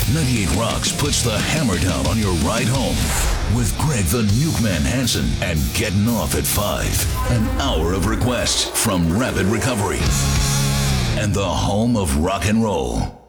98 Rocks puts the hammer down on your ride home with Greg the Nukeman Hansen and Getting Off at 5. An hour of requests from Rapid Recovery and the home of rock and roll.